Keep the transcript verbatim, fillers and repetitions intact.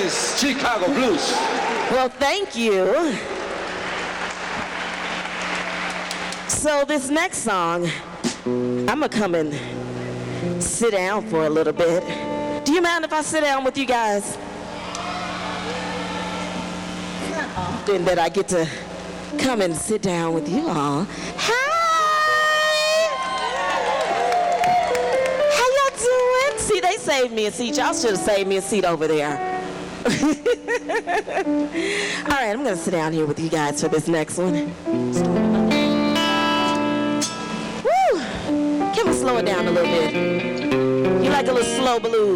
is Chicago Blues. Well, thank you. So this next song, I'm gonna come and sit down for a little bit. Do you mind if I sit down with you guys? Then that I get to come and sit down with you all. Hi! How y'all doing? See, they saved me a seat. Y'all should have saved me a seat over there. All right, I'm gonna sit down here with you guys for this next one. Woo! Can we slow it down a little bit? You like a little slow blues?